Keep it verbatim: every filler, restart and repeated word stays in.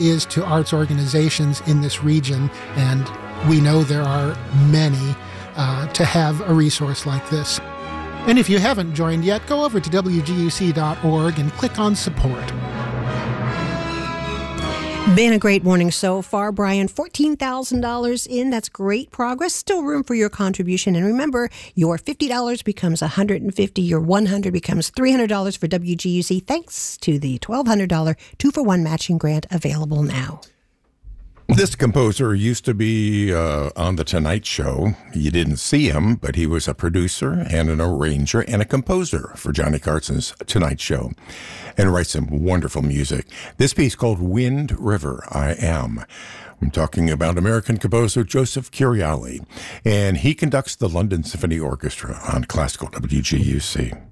is to arts organizations in this region, and we know there are many, uh, to have a resource like this. And if you haven't joined yet, go over to W G U C dot org and click on support. Been a great morning so far, Brian. fourteen thousand dollars in. That's great progress. Still room for your contribution. And remember, your fifty dollars becomes one hundred fifty dollars. Your one hundred dollars becomes three hundred dollars for W G U C, thanks to the twelve hundred dollars two-for-one matching grant available now. This composer used to be uh, on The Tonight Show. You didn't see him, but he was a producer and an arranger and a composer for Johnny Carson's Tonight Show, and writes some wonderful music. This piece called Wind River, I Am. I'm talking about American composer Joseph Curiali, and he conducts the London Symphony Orchestra on Classical W G U C.